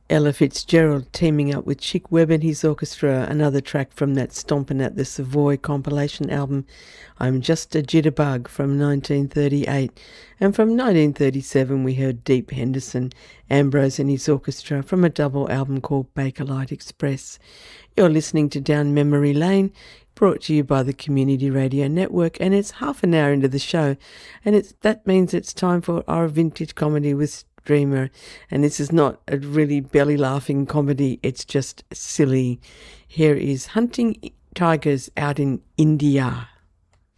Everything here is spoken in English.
Ella Fitzgerald teaming up with Chick Webb and his orchestra, another track from that Stompin' at the Savoy compilation album, I'm Just a Jitterbug from 1938. And from 1937 we heard Deep Henderson, Ambrose and his orchestra from a double album called Bakelite Express. You're listening to Down Memory Lane, brought to you by the Community Radio Network, and it's half an hour into the show, and that means it's time for our vintage comedy with Dreamer. And this is not a really belly laughing comedy, it's just silly. Here is Hunting Tigers Out in India.